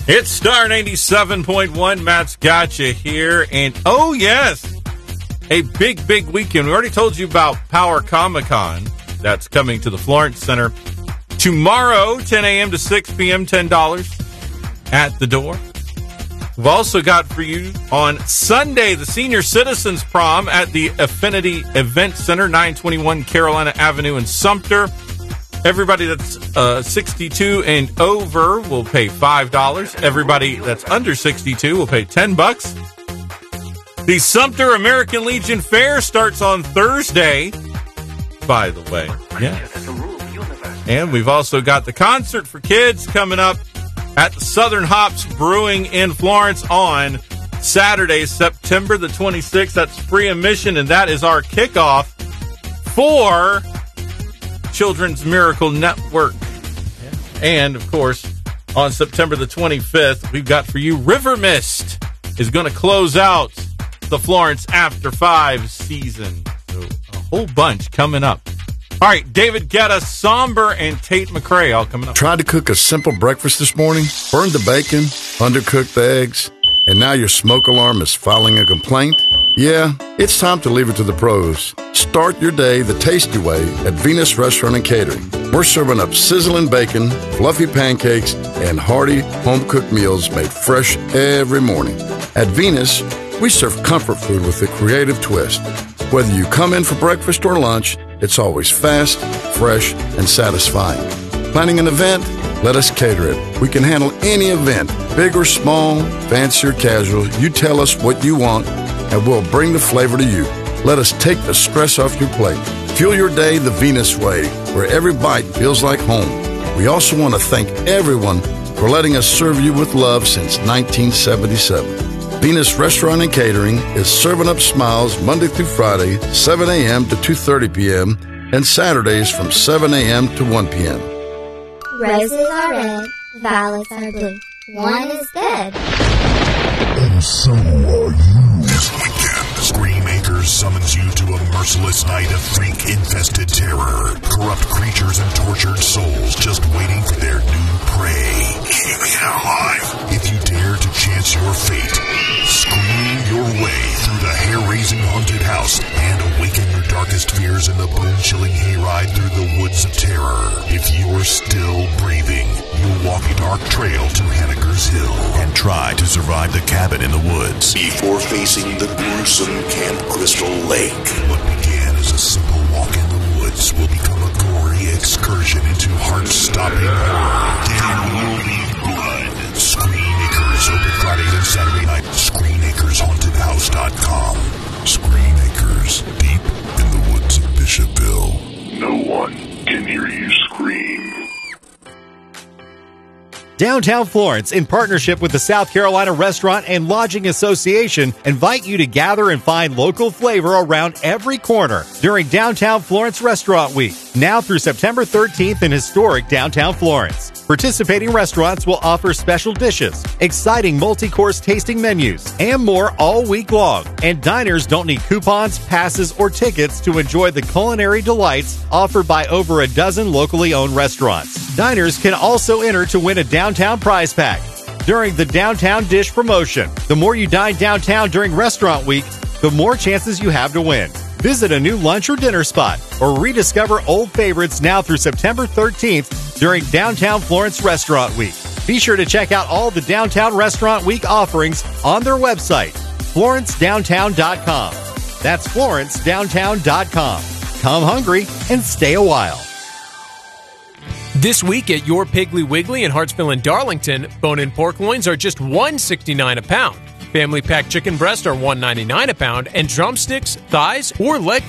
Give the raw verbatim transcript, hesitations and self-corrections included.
It's Star ninety-seven point one. Matt's got you here. And, oh, yes, a big, big weekend. We already told you about Power Comic-Con. That's coming to the Florence Center tomorrow, ten a.m. to six p.m., ten dollars at the door. We've also got for you on Sunday the Senior Citizens Prom at the Affinity Event Center, nine twenty-one Carolina Avenue in Sumter. Everybody that's uh, sixty-two and over will pay five dollars. Everybody that's under sixty-two will pay ten bucks. The Sumter American Legion Fair starts on Thursday, by the way. Yeah. And we've also got the concert for kids coming up at the Southern Hops Brewing in Florence on Saturday, September the twenty-sixth. That's free admission, and that is our kickoff for Children's Miracle Network. And, of course, on September the twenty-fifth, we've got for you River Mist is going to close out the Florence After Five season. So a whole bunch coming up. All right, David Guetta, Somber, and Tate McRae all coming up. Tried to cook a simple breakfast this morning, burned the bacon, undercooked the eggs, and now your smoke alarm is filing a complaint? Yeah, it's time to leave it to the pros. Start your day the tasty way at Venus Restaurant and Catering. We're serving up sizzling bacon, fluffy pancakes, and hearty home-cooked meals made fresh every morning. At Venus, we serve comfort food with a creative twist. Whether you come in for breakfast or lunch, it's always fast, fresh, and satisfying. Planning an event? Let us cater it. We can handle any event, big or small, fancy or casual. You tell us what you want, and we'll bring the flavor to you. Let us take the stress off your plate. Fuel your day the Venus way, where every bite feels like home. We also want to thank everyone for letting us serve you with love since nineteen seventy-seven. Venus Restaurant and Catering is serving up smiles Monday through Friday, seven a.m. to two thirty p.m., and Saturdays from seven a.m. to one p.m. Roses are red, violets are blue. One is dead. And so are you. This weekend, Scream Acres summons you to a merciless night of freak-infested terror. Corrupt creatures and tortured souls just waiting for their new prey. Keeping it alive. If you dare to chance your fate, scream your way through the hair-raising haunted house and awaken your darkest fears in the bone-chilling hayride through the woods of terror. If you're still breathing, you'll walk a dark trail to Henniker's Hill and try to survive the cabin in the woods before facing the gruesome Camp Crystal Lake. What began as a simple walk in the woods will become a gory excursion into heart-stopping horror. There will be blood. Screen Acres, open Fridays and Saturday night. screen acres haunted house dot com. Screen Acres, deep in the woods of Bishopville. No one can hear you scream. Downtown Florence, in partnership with the South Carolina Restaurant and Lodging Association, invite you to gather and find local flavor around every corner during Downtown Florence Restaurant Week, now through September thirteenth in historic downtown Florence. Participating restaurants will offer special dishes, exciting multi-course tasting menus, and more all week long. And diners don't need coupons, passes, or tickets to enjoy the culinary delights offered by over a dozen locally owned restaurants. Diners can also enter to win a downtown prize pack during the Downtown Dish promotion. The more you dine downtown during Restaurant Week, the more chances you have to win. Visit a new lunch or dinner spot or rediscover old favorites now through September thirteenth during Downtown Florence Restaurant Week. Be sure to check out all the Downtown Restaurant Week offerings on their website, florence downtown dot com. That's florence downtown dot com. Come hungry and stay a while. This week at your Piggly Wiggly in Hartsville and Darlington, bone-in pork loins are just one dollar and sixty-nine cents a pound. Family pack chicken breasts are one dollar and ninety-nine cents a pound, and drumsticks, thighs, or leg